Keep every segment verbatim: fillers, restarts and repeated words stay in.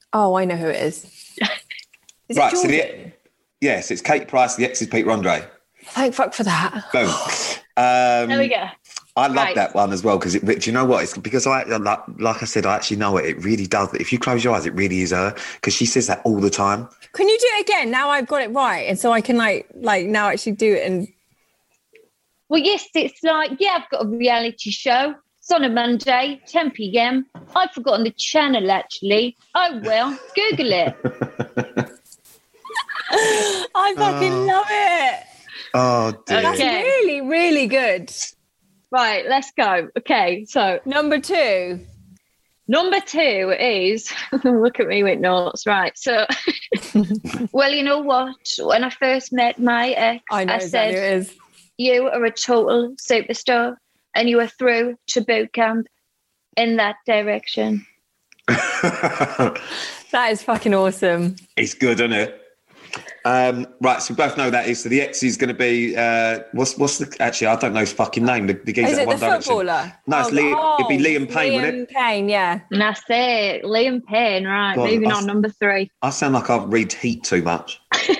Oh, I know who it is. Is right, it so Jordan? the, yes, it's Kate Price. The ex is Peter Andre. Thank fuck for that. Boom. Um, There we go. I love Right. that one as well because, do you know what? It's because I like, like I said, I actually know it. It really does. If you close your eyes, it really is her because she says that all the time. Can you do it again? Now I've got it right, and so I can like like now actually do it. And Well, yes, it's like, yeah, I've got a reality show. It's on a Monday, ten p.m. I've forgotten the channel, actually. Oh, well, Google it. I fucking Oh. love it. Oh, dear. That's Okay. really, really good. Right, let's go. Okay, so Number two. number two is, look at me with notes, right. So, well, you know what? When I first met my ex, I know I exactly said, who it is. you are a total superstar and you are through to boot camp in that direction. That is fucking awesome. It's good, isn't it? Um, right, so we both know that is. So the ex is going to be, uh, what's what's the, actually, I don't know his fucking name. The, the geezer Is at it One the Direction. footballer? No, it's Oh, Liam, oh, it'd be Liam Payne, Liam wouldn't it? Payne, yeah. And that's it. Liam Payne, right. God, Moving I- on, number three. I sound like I read Heat too much.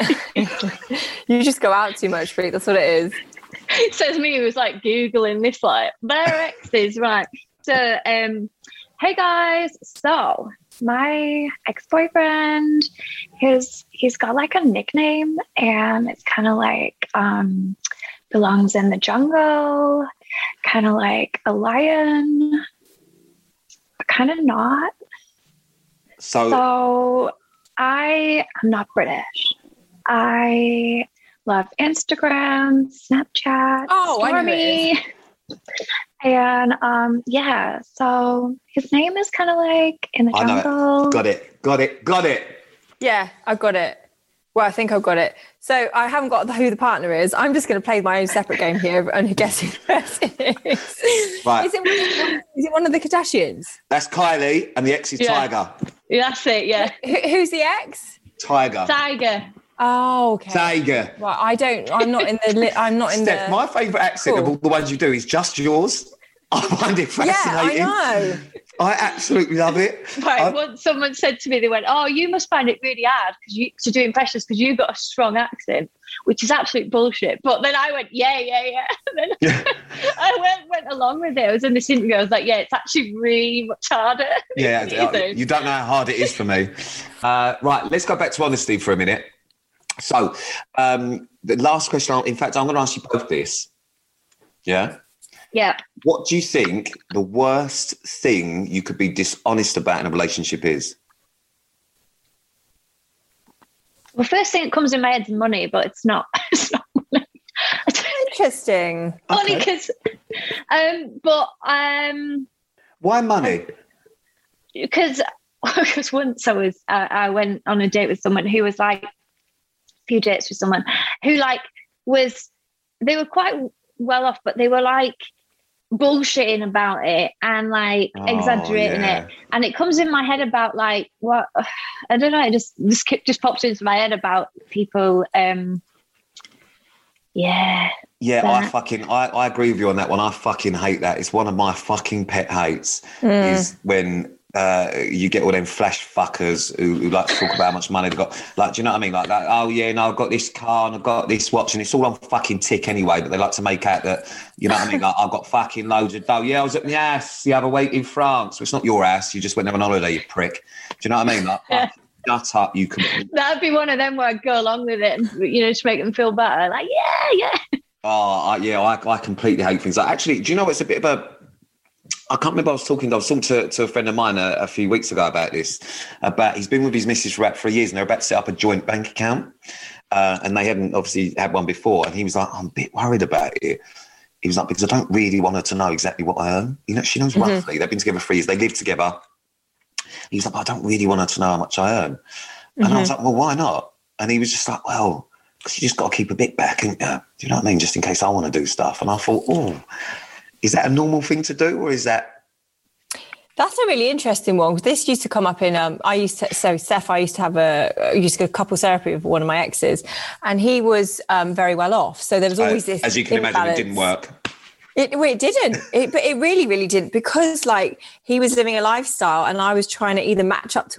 You just go out too much, Pete. That's what it is. It says me who was like Googling this, like, their exes, right. So, um, hey guys, so my ex-boyfriend, his he's got like a nickname and it's kind of like um belongs in the jungle, kind of like a lion, but kind of not. So, So I am not British. I love Instagram, Snapchat, Oh, I know who it Stormy. And um, yeah, so his name is kind of like in the I know it. jungle. got it, got it, got it. Yeah, I've got it. Well, I think I've got it. So I haven't got who the partner is. I'm just going to play my own separate game here and guess who the person is. Right. Is it, one of, is it one of the Kardashians? That's Kylie and the ex is Yeah. Tiger. That's it, yeah. Who, who's the ex? Tiger. Tiger. Oh, okay. Tiger. Right, I don't. I'm not in the. Li- I'm not in Steph, the. my favourite accent of Cool. all the ones you do is just yours. I find it Yeah, I fascinating. know. I absolutely love it. Right, I- once someone said to me, they went, "Oh, you must find it really hard because you to do impressions because you've got a strong accent," which is absolute bullshit. But then I went, "Yeah, yeah, yeah." And then Yeah. I went went along with it. I was in this interview. I was like, "Yeah, it's actually really much harder." Yeah, than you uh, do. you don't know how hard it is for me. Uh, right, let's go back to honesty for a minute. So, um, the last question, I'll- in fact, I'm going to ask you both this. Yeah? Yeah. What do you think the worst thing you could be dishonest about in a relationship is? Well, first thing that comes in my head is money, but it's not. It's not money. Interesting. Only Okay. because, um, but um, Why money? because because once I was uh, I went on a date with someone who was like a few dates with someone who like was they were quite well off, but they were like bullshitting about it and like Oh, exaggerating yeah. it, and it comes in my head about like what I don't know, it just this just pops into my head about people. Um, yeah. Yeah, I That- fucking, I, I agree with you on that one. I fucking hate that. It's one of my fucking pet hates Mm. is when uh, you get all them flash fuckers who, who like to talk about how much money they've got. Like, do you know what I mean? Like, that, oh yeah, no, I've got this car and I've got this watch and it's all on fucking tick anyway, but they like to make out that, you know what I mean? Like, I've got fucking loads of dough. Yeah, I was at my house the other week in France. Well, it's not your ass. You just went on holiday, you prick. Do you know what I mean? Like, Yeah. shut up, you can. That'd be one of them where I'd go along with it, and, you know, to make them feel better. Like, yeah, yeah. Oh, I, yeah, I, I completely hate things. Like, actually, do you know it's a bit of a... I can't remember. I was talking. I was talking to, to a friend of mine a, a few weeks ago about this. About he's been with his missus for about three years, and they're about to set up a joint bank account, uh, and they hadn't obviously had one before. And he was like, "I'm a bit worried about it." He was like, "Because I don't really want her to know exactly what I earn. You know, she knows Mhm. roughly. They've been together three years. They live together." He was like, "But I don't really want her to know how much I earn." And I was like, "Well, why not?" And he was just like, "Well, because you just got to keep a bit back, and uh, do you know what I mean? Just in case I want to do stuff." And I thought, "Oh, is that a normal thing to do, or is that?" That's a really interesting one. This used to come up in, um, I used to, so Steph, I used to have a, I used to go couple therapy with one of my exes, and he was um, very well off. So there was always Uh, this. as you can imagine, it didn't imbalance. work. It, well, it didn't, it, but it really, really didn't, because like he was living a lifestyle and I was trying to either match up to